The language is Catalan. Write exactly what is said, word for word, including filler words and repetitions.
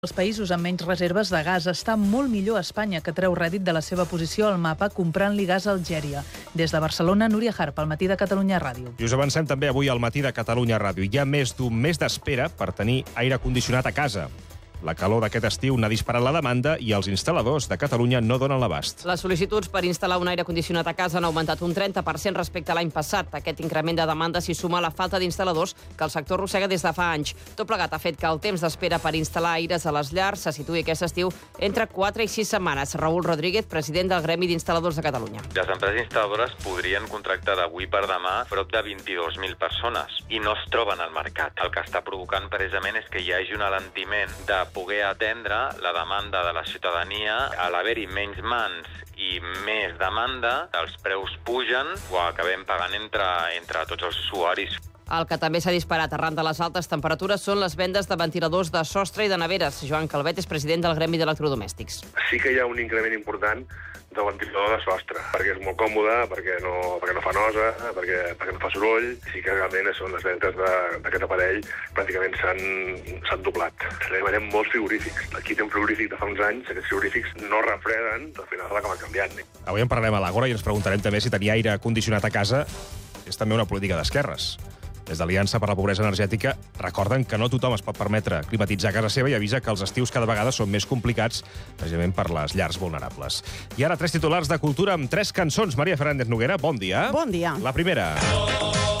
Els països amb menys reserves de gas està molt millor a Espanya, que treu rèdit de la seva posició al mapa comprant-li gas a Algèria. Des de Barcelona, Núria Harp, al Matí de Catalunya Ràdio. I us avancem també avui al Matí de Catalunya Ràdio. Hi ha més d'un mes d'espera per tenir aire condicionat a casa. La calor d'aquest estiu n'ha disparat la demanda i els instal·ladors de Catalunya no donen l'abast. Les sol·licituds per instal·lar un aire condicionat a casa han augmentat un trenta per cent respecte a l'any passat. Aquest increment de demanda s'hi suma a la falta d'instal·ladors que el sector arrossega des de fa anys. Tot plegat ha fet que el temps d'espera per instal·lar aires a les llars se situï aquest estiu entre quatre i sis setmanes. Raül Rodríguez, president del Gremi d'Instal·ladors de Catalunya. Les empreses instal·ladores podrien contractar d'avui per demà prop de vint-i-dos mil persones i no es troben al mercat. El que està provocant precisament és que hi hagi un alentiment de poder atendre la demanda de la ciutadania. A l'haver-hi menys mans i més demanda, els preus pugen o acabem pagant entre, entre tots els usuaris. El que també s'ha disparat arran de les altes temperatures són les vendes de ventiladors de sostre i de neveres. Joan Calvet és president del Gremi d'Electrodomèstics. Sí que hi ha un increment important del ventilador de sostre, perquè és molt còmode, perquè no, perquè no fa nosa, perquè, perquè no fa soroll. Sí que realment són les ventes d'aquest aparell pràcticament s'han doblat. Demanem molts frigorífics. Aquí té un frigorífic de fa uns anys, aquests frigorífics no refreden, al final s'ha acabat canviant. Avui en parlarem a l'Àgora i ens preguntarem també si tenir aire condicionat a casa és també una política d'esquerres. Des d'Aliança per la Pobresa Energètica recorden que no tothom es pot permetre climatitzar casa seva i avisa que els estius cada vegada són més complicats, precisament per les llars vulnerables. I ara tres titulars de cultura amb tres cançons. Maria Fernández Noguera, bon dia. Bon dia. La primera.